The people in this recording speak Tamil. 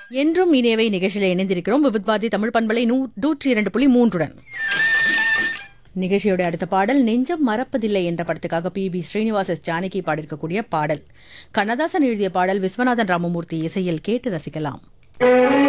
என்றும் இணையவை நிகழ்ச்சியில் இணைந்திருக்கிறோம். விபத் பாரதி தமிழ் பண்பலை 102.3 நிகழ்ச்சியோட அடுத்த பாடல் நெஞ்சம் மறப்பதில்லை என்ற படத்துக்காக பி ஸ்ரீனிவாஸ் ஜானகி பாடியிருக்கக்கூடிய பாடல். கண்ணதாசன் எழுதிய பாடல், விஸ்வநாதன் ராமமூர்த்தி இசையில் கேட்டு ரசிக்கலாம்.